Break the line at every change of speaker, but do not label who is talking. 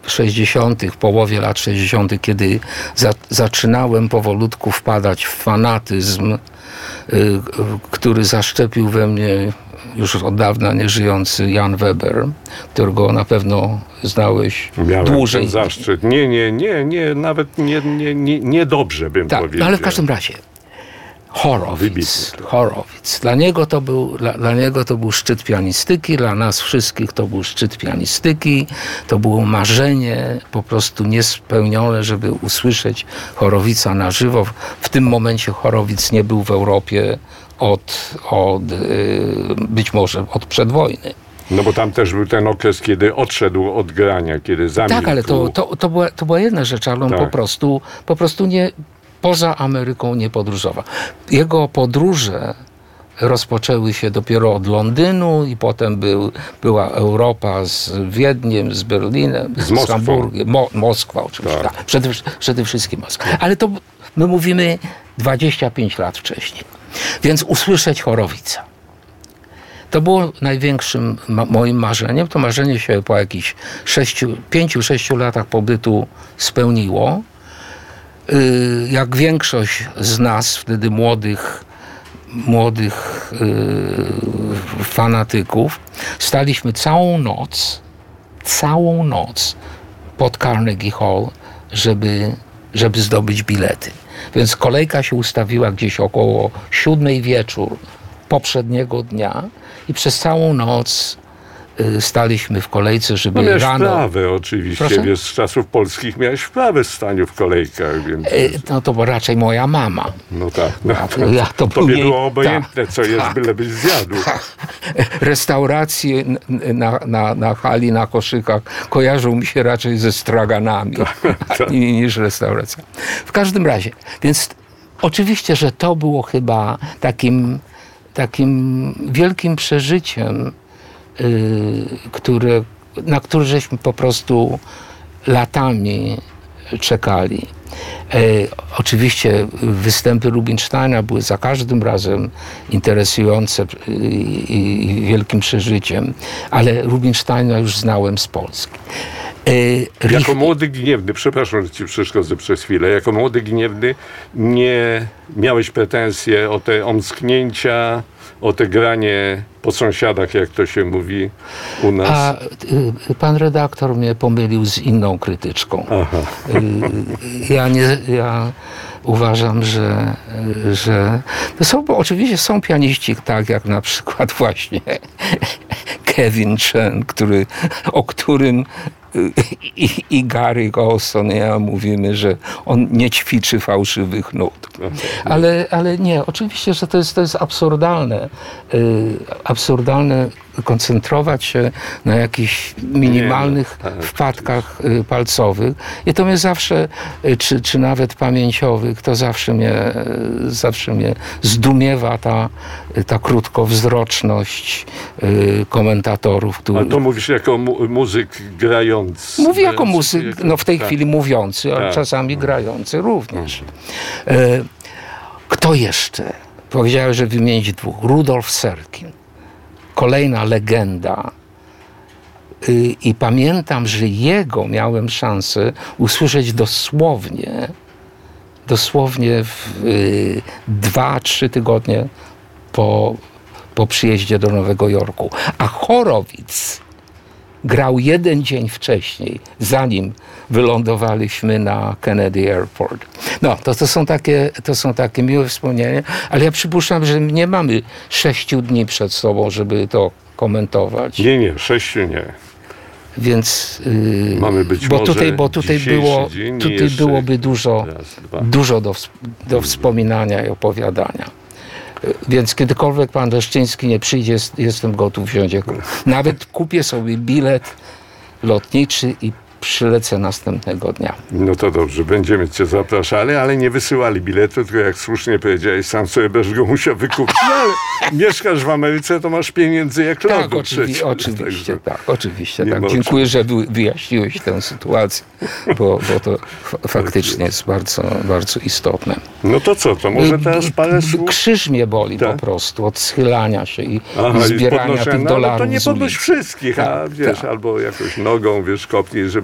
w połowie lat 60., kiedy zaczynałem powolutku wpadać w fanatyzm, który zaszczepił we mnie już od dawna nieżyjący Jan Weber, którego na pewno znałeś dłużej.
Miałem zaszczyt. Nie, nawet niedobrze bym powiedział.
No ale w każdym razie Horowitz. Dla niego to był szczyt pianistyki, dla nas wszystkich to był szczyt pianistyki. To było marzenie po prostu niespełnione, żeby usłyszeć Horowitza na żywo. W tym momencie Horowitz nie był w Europie być może od przedwojny.
No bo tam też był ten okres, kiedy odszedł od grania, kiedy zamilkł.
Tak, ale to była jedna rzecz, ale on po prostu nie, poza Ameryką nie podróżował. Jego podróże rozpoczęły się dopiero od Londynu i potem była Europa z Wiedniem, z Berlinem, z Hamburgiem, Moskwa oczywiście. Tak. Przede wszystkim Moskwa. Ale to my mówimy 25 lat wcześniej. Więc usłyszeć Horowitza. To było największym moim marzeniem. To marzenie się po jakichś 5-6 latach pobytu spełniło. Jak większość z nas, wtedy młodych fanatyków, staliśmy całą noc pod Carnegie Hall, żeby zdobyć bilety. Więc kolejka się ustawiła gdzieś około 7 wieczór poprzedniego dnia i przez całą noc staliśmy w kolejce, żeby
miałeś
rano...
wprawę oczywiście, wiesz, z czasów polskich miałeś wprawę w staniu w kolejkach, więc...
No to raczej moja mama.
No tak.
Tobie
było obojętne, co jest, byle byś zjadł.
Restauracje na hali, na koszykach kojarzą mi się raczej ze straganami niż restauracja. W każdym razie, więc oczywiście, że to było chyba takim wielkim przeżyciem, na które żeśmy po prostu latami czekali. Oczywiście występy Rubinsteina były za każdym razem interesujące i wielkim przeżyciem, ale Rubinsteina już znałem z Polski.
Jako młody Gniewny, przepraszam, że ci przeszkodzę przez chwilę, jako młody Gniewny nie miałeś pretensje o te omsknięcia, o te granie po sąsiadach, jak to się mówi u nas?
A pan redaktor mnie pomylił z inną krytyczką.
Aha.
Ja uważam, że oczywiście są pianiści, tak jak na przykład właśnie Kevin Chen, o którym i Gary Olson, ja mówimy, że on nie ćwiczy fałszywych nut. Ale nie, oczywiście, że to jest absurdalne koncentrować się na jakichś minimalnych wpadkach palcowych. I to mnie zawsze, czy nawet pamięciowych, to zawsze mnie zdumiewa ta krótkowzroczność komentatorów.
Ale to mówisz jako muzyk grający.
Mówię jako muzyk, no w tej chwili mówiący, ale czasami grający również. Kto jeszcze? Powiedziałem, że wymienić dwóch. Rudolf Serkin. Kolejna legenda. I pamiętam, że jego miałem szansę usłyszeć dosłownie 2-3 tygodnie po przyjeździe do Nowego Jorku. A Horowitz grał 1 dzień wcześniej, zanim wylądowaliśmy na Kennedy Airport. No, to są takie miłe wspomnienia, ale ja przypuszczam, że nie mamy 6 dni przed sobą, żeby to komentować.
Nie, 6 nie.
Więc
mamy być
bo tutaj byłoby dużo do wspominania i opowiadania. Więc kiedykolwiek pan Leszczyński nie przyjdzie, jestem gotów wziąć. Nawet kupię sobie bilet lotniczy i przylecę następnego dnia.
No to dobrze, będziemy cię zapraszali, ale nie wysyłali biletu, tylko jak słusznie powiedziałeś, sam sobie będziesz go musiał wykupić. No, ale mieszkasz w Ameryce, to masz pieniędzy jak
tak,
lodu.
Oczywiście. Dziękuję, że wyjaśniłeś tę sytuację, bo to faktycznie jest bardzo, bardzo istotne.
No to co, to może teraz parę słów?
Krzyż mnie boli po prostu od schylania się i zbierania tych dolarów.
No to nie podnoś wszystkich, wiesz, albo jakoś nogą, wiesz, kopnij, żeby